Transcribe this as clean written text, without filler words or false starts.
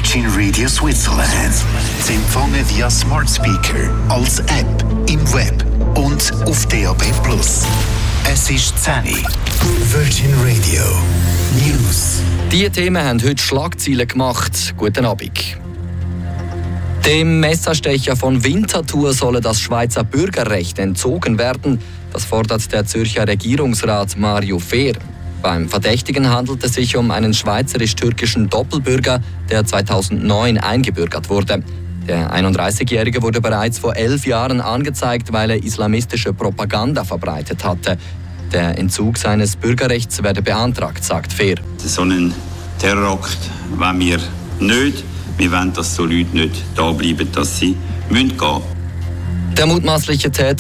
Virgin Radio Switzerland. Sie empfangen via Smart Speaker, als App, im Web und auf DAB+. Es ist 10 Uhr. Virgin Radio News. Diese Themen haben heute Schlagzeilen gemacht. Guten Abend. Dem Messerstecher von Winterthur solle das Schweizer Bürgerrecht entzogen werden. Das fordert der Zürcher Regierungsrat Mario Fehr. Beim Verdächtigen handelt es sich um einen schweizerisch-türkischen Doppelbürger, der 2009 eingebürgert wurde. Der 31-Jährige wurde bereits vor 11 Jahren angezeigt, weil er islamistische Propaganda verbreitet hatte. Der Entzug seines Bürgerrechts werde beantragt, sagt Fehr. So einen Terrorakt wollen wir nicht. Wir wollen, dass so Leute nicht da bleiben, dass sie gehen müssen. Der mutmaßliche Täter